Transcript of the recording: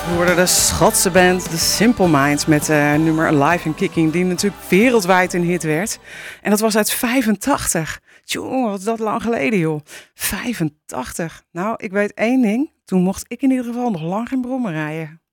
We hoorden de Schotse band The Simple Minds met nummer Alive and Kicking, die natuurlijk wereldwijd een hit werd. En dat was uit 85. Tjonge, wat is dat lang geleden, joh. 85. Nou, ik weet één ding. Toen mocht ik in ieder geval nog lang geen brommen rijden.